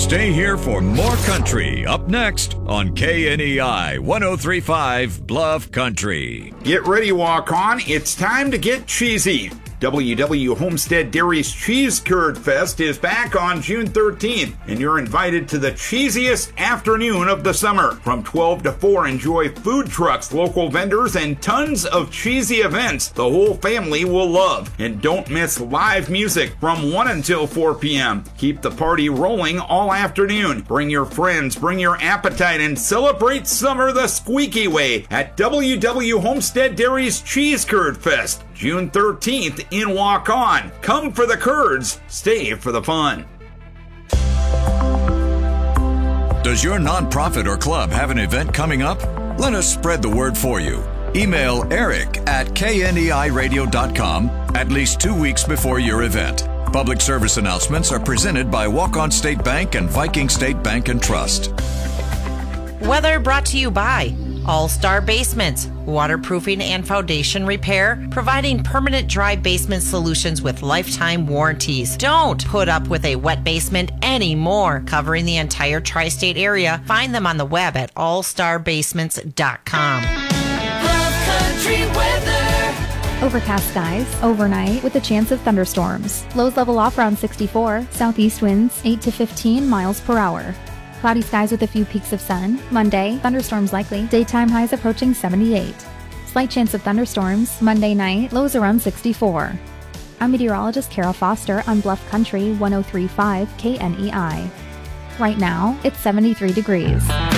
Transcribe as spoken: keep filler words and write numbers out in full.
Stay here for more country up next on K N E I one oh three point five Bluff Country. Get ready, walk on. It's time to get cheesy. W W Homestead Dairy's Cheese Curd Fest is back on June thirteenth, and you're invited to the cheesiest afternoon of the summer. From twelve to four, enjoy food trucks, local vendors, and tons of cheesy events the whole family will love. And don't miss live music from one until four p.m. Keep the party rolling all afternoon. Bring your friends, bring your appetite, and celebrate summer the squeaky way at W W Homestead Dairy's Cheese Curd Fest, June thirteenth in Walk On. Come for the curds, stay for the fun. Does your nonprofit or club have an event coming up? Let us spread the word for you. Email Eric at K N E I radio dot com at least two weeks before your event. Public service announcements are presented by Walk-On State Bank and Viking State Bank and Trust. Weather brought to you by All-Star Basements, waterproofing and foundation repair, providing permanent dry basement solutions with lifetime warranties. Don't put up with a wet basement anymore. Covering the entire tri-state area. Find them on the web at all star basements dot com. Bluff Country weather. Overcast skies overnight with a chance of thunderstorms. Lows level off around sixty-four. Southeast winds eight to fifteen miles per hour. Cloudy skies with a few peaks of sun. Monday, thunderstorms likely. Daytime highs approaching seventy-eight. Slight chance of thunderstorms. Monday night, lows around sixty-four. I'm meteorologist Kara Foster on Bluff Country one oh three point five K N E I. Right now, it's seventy-three degrees.